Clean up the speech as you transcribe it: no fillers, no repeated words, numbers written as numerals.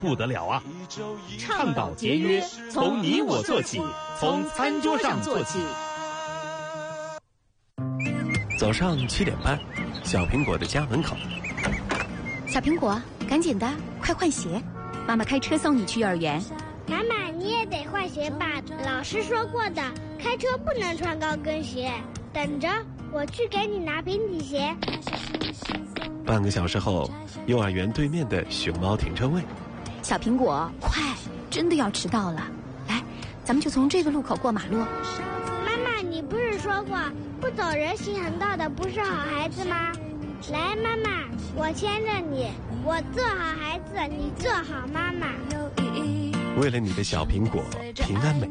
不得了啊！倡导节约，从你我做起，从餐桌上做起。 早上7点半，小苹果的家门口。 小苹果，赶紧的，快换鞋，妈妈开车送你去幼儿园。 妈妈，你也得换鞋吧？老师说过的，开车不能穿高跟鞋。等着，我去给你拿平底鞋。 半个小时后，幼儿园对面的熊猫停车位。 小苹果，快，真的要迟到了。来，咱们就从这个路口过马路。 妈妈，你不是说过不走人行横道的不是好孩子吗？来，妈妈，我牵着你，我做好孩子，你做好妈妈。 为了你的小苹果平安美